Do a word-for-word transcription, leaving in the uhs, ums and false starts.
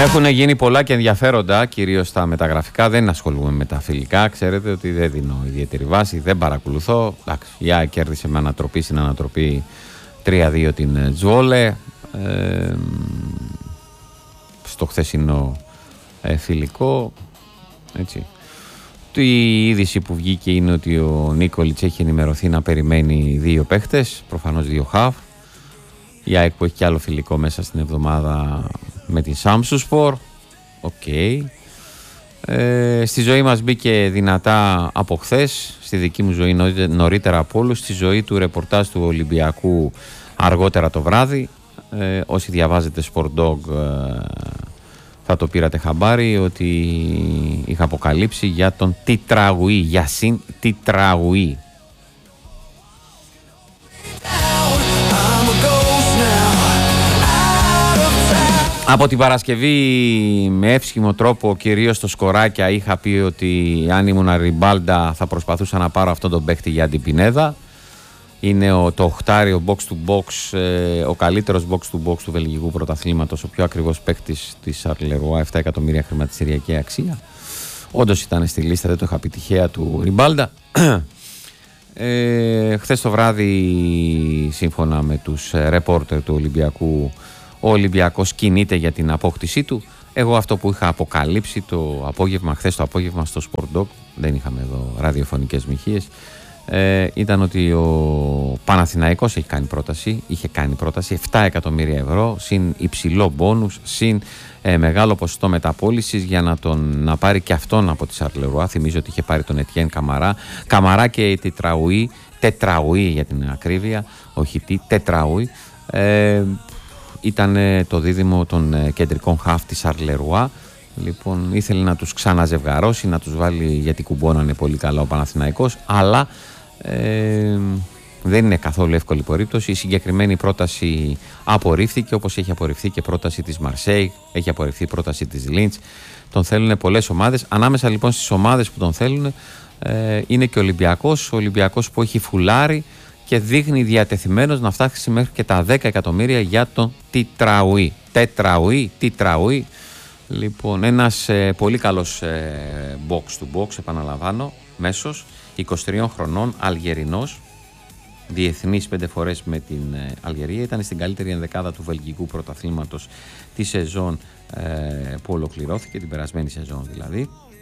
Έχουν γίνει πολλά και ενδιαφέροντα, κυρίως στα μεταγραφικά. Δεν ασχολούμαι με τα φιλικά. Ξέρετε ότι δεν δίνω ιδιαίτερη βάση, δεν παρακολουθώ. Εντάξει, η ΑΕΚ κέρδισε με ανατροπή στην ανατροπή τρία δύο την Τζβόλε. Ε, στο χθεσινό ε, φιλικό. Έτσι. Η είδηση που βγήκε είναι ότι ο Νίκολιτς έχει ενημερωθεί να περιμένει δύο παίχτες, προφανώς δύο χαφ. Η ΑΕΚ που έχει κι άλλο φιλικό μέσα στην εβδομάδα με την Σάμσουσπορ. Οκ. Okay. Ε, στη ζωή μας μπήκε δυνατά από χθες, στη δική μου ζωή νωρίτερα από όλους, στη ζωή του ρεπορτάζ του Ολυμπιακού αργότερα το βράδυ. Ε, όσοι διαβάζετε Sport Dog ε, θα το πήρατε χαμπάρι ότι είχα αποκαλύψει για τον Τιτραγουή, Γιασίν Τιτραγουή. Από την Παρασκευή με εύσχυμο τρόπο, κυρίως στο Σκοράκια, είχα πει ότι αν ήμουν Ριμπάλντα θα προσπαθούσα να πάρω αυτόν τον παίχτη για την Πινέδα. Είναι ο, το οχτάριο box to box, ε, ο καλύτερος box to box του βελγικού πρωταθλήματος, ο πιο ακριβώς παίκτης της Αρλερουά, επτά εκατομμύρια χρηματιστηριακή αξία. Όντως ήταν στη λίστα, δεν το είχα πει τυχαία, του Ριμπάλντα. Ε, χθες το βράδυ, σύμφωνα με τους ρεπόρτερ του Ολυμπιακού, ο Ολυμπιακός κινείται για την απόκτησή του. Εγώ αυτό που είχα αποκαλύψει το απόγευμα, χθες το απόγευμα στο Sport Dog, δεν είχαμε εδώ ραδιοφωνικές μοιχείες, ε, ήταν ότι ο Παναθηναϊκός έχει κάνει πρόταση, είχε κάνει πρόταση επτά εκατομμύρια ευρώ, συν υψηλό μπόνους, συν ε, μεγάλο ποσοστό μεταπώλησης για να, τον, να πάρει και αυτόν από τη Σαρλερουά. Θυμίζω ότι είχε πάρει τον Ετιέν Καμαρά. Καμαρά και η Τετραουή, Τετραουή για την ακρίβεια, όχι τι, Τετραουή. Ε, Ήταν το δίδυμο των κεντρικών χαφ της Αρλερουά. Λοιπόν, ήθελε να τους ξαναζευγαρώσει, να τους βάλει, γιατί κουμπώνανε πολύ καλά ο Παναθηναϊκός, αλλά ε, δεν είναι καθόλου εύκολη περίπτωση. Η συγκεκριμένη πρόταση απορρίφθηκε, όπως έχει απορριφθεί και πρόταση της Μαρσέη, έχει απορριφθεί πρόταση της Λίντς. Τον θέλουν πολλές ομάδες. Ανάμεσα λοιπόν στις ομάδες που τον θέλουν ε, είναι και ο Ολυμπιακός, ο Ολυμπιακός που έχει φουλάρει και δείχνει διατεθειμένος να φτάσει μέχρι και τα δέκα εκατομμύρια για τον Τιτραουή. Τετραουή, Τιτραουή. Λοιπόν, ένας ε, πολύ καλός ε, box to box, επαναλαμβάνω, μέσος, είκοσι τριών χρονών, Αλγερινός, διεθνής πέντε φορές με την ε, Αλγερία. Ήταν στην καλύτερη ενδεκάδα του βελγικού πρωταθλήματος τη σεζόν ε, που ολοκληρώθηκε, την περασμένη σεζόν δηλαδή.